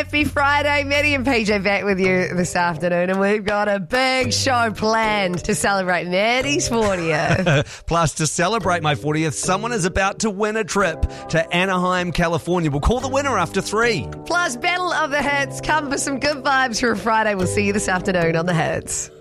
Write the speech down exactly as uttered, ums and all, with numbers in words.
Happy Friday. Maddie and P J back with you this afternoon, and we've got a big show planned to celebrate Maddie's fortieth. Plus, to celebrate my fortieth, someone is about to win a trip to Anaheim, California. We'll call the winner after three. Plus, Battle of the Hits. Come for some good vibes for a Friday. We'll see you this afternoon on The Hits.